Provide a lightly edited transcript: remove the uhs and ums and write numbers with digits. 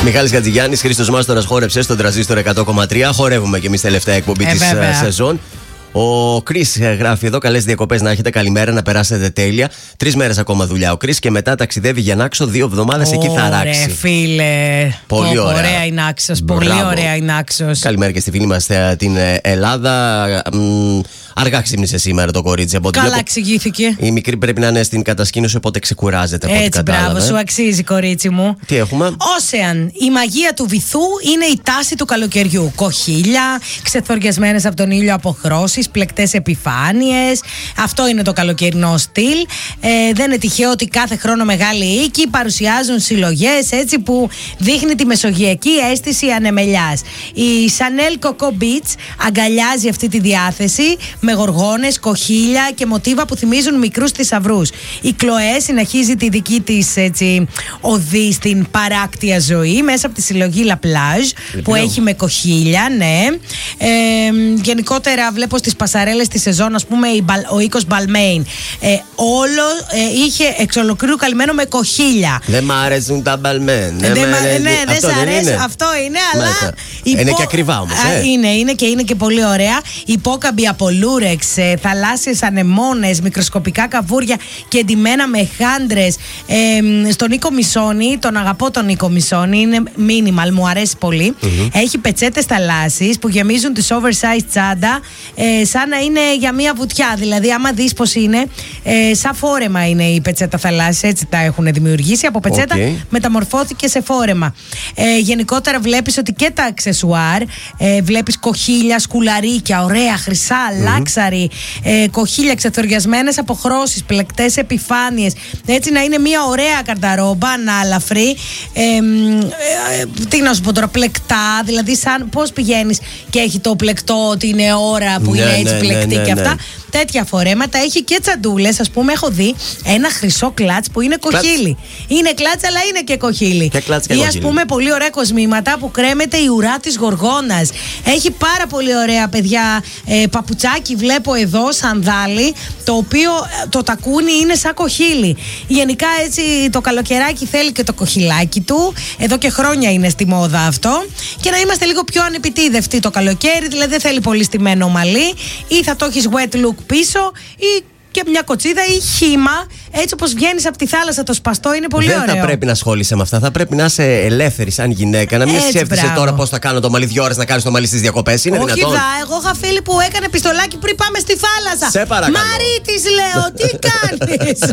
Μιχάλης Χατζηγιάννης, Χρήστος Μάστορας χόρεψε στον Τρανζίστορ 100,3. Χορεύουμε κι εμείς τελευταία εκπομπή της σεζόν. Ο Κρίς γράφει εδώ: καλές διακοπές να έχετε. Καλημέρα, να περάσετε τέλεια. 3 μέρες ακόμα δουλειά ο Κρίς και μετά ταξιδεύει για Νάξο. 2 εβδομάδες εκεί θα ράξει. Ωραία, φίλε. Πολύ ωραία. Ωραία η Νάξος. Πολύ ωραία η Νάξος. Καλημέρα και στη φίλη μας την Ελλάδα. Αργά ξύπνησε σήμερα το κορίτσι. Καλά εξηγήθηκε. Η μικρή πρέπει να είναι στην κατασκήνωση, οπότε ξεκουράζεται. Έτσι, μπράβο, σου αξίζει, κορίτσι μου. Τι έχουμε? Ocean. Η μαγεία του βυθού είναι η τάση του καλοκαιριού. Κοχύλια, ξεθοριασμένες από τον ήλιο αποχρώσεις, πλεκτές επιφάνειες. Αυτό είναι το καλοκαιρινό στυλ. Δεν είναι τυχαίο ότι κάθε χρόνο μεγάλοι οίκοι παρουσιάζουν συλλογές έτσι που δείχνει τη μεσογειακή αίσθηση ανεμελιάς. Η Chanel Coco Beach αγκαλιάζει αυτή τη διάθεση με γοργόνες, κοχύλια και μοτίβα που θυμίζουν μικρούς θησαυρούς. Η Chloé συνεχίζει τη δική της οδή στην παράκτια ζωή μέσα από τη συλλογή La Plage που έχει με κοχύλια, ναι. Γενικότερα βλέπω στις πασαρέλες τη σεζόν, ας πούμε, ο οίκος Balmain όλο είχε εξ ολοκλήρου καλυμμένο με κοχύλια. Δεν μ' αρέσουν τα Balmain. Ναι, δεν σ' αρέσει. Αυτό είναι, αλλά. Είναι και ακριβά όμως. Είναι και πολύ ωραία. Υπόκαμπη από λούρεξ, θαλάσσιες ανεμόνες, μικροσκοπικά καβούρια και εντυμένα με χάντρες. Στον Νίκο Μισόνι, τον αγαπώ τον Νίκο Μισόνι, είναι minimal, μου αρέσει πολύ. Έχει πετσέτες θαλάσσης που γεμίζουν τις oversized τσάντα σαν να είναι για μία βουτιά. Δηλαδή, άμα δεις πως είναι, σαν φόρεμα είναι η πετσέτα θαλάσσης, έτσι τα έχουν δημιουργήσει. Από πετσέτα μεταμορφώθηκε σε φόρεμα. Γενικότερα βλέπεις ότι και τα αξεσουάρ, βλέπεις κοχύλια, σκουλαρίκια, ωραία, χρυσά, λάξαρι, κοχύλια ξεθοριασμένες αποχρώσεις, πλεκτές επιφάνειες. Έτσι να είναι μια ωραία καρταρόμπα, ανάλαφρη. Τι να σου πω τώρα, πλεκτά. Δηλαδή, σαν πώς πηγαίνεις και έχει το πλεκτό ότι είναι ώρα που είναι έτσι πλεκτή και αυτά. Τέτοια φορέματα. Έχει και τσαντούλες. Ας πούμε, έχω δει ένα χρυσό κλατς που είναι κοχύλι. Είναι κλατς, αλλά είναι και κοχύλι. Ή ας πούμε, πολύ ωραία κοσμήματα που κρέμεται η ουρά της γοργόνας. Έχει πάρα πολύ ωραία, παιδιά, παπουτσάκι. Βλέπω εδώ, σανδάλι, το οποίο το τακούνι είναι σαν κοχύλι. Γενικά, έτσι, το καλοκαιράκι θέλει και το κοχυλάκι του. Εδώ και χρόνια είναι στη μόδα αυτό. Και να είμαστε λίγο πιο ανεπιτίδευτοι το καλοκαίρι. Δηλαδή, δεν θέλει πολύ στημένο μαλλί. Ή θα το έχεις wet look πίσω, ή και μια κοτσίδα ή χύμα, έτσι όπως βγαίνεις από τη θάλασσα το σπαστό, είναι πολύ ωραίο. Δεν θα πρέπει να ασχολείσαι με αυτά. Θα πρέπει να είσαι ελεύθερη σαν γυναίκα. Να μην σκέφτεσαι τώρα πώς θα κάνω το μαλλί 2 ώρες να κάνεις το μαλλί στις διακοπές. Είναι δυνατόν? Όχι, εγώ είχα φίλη που έκανε πιστολάκι πριν πάμε στη θάλασσα. Σε παρακαλώ. Μαρή, της λέω, τι κάνεις?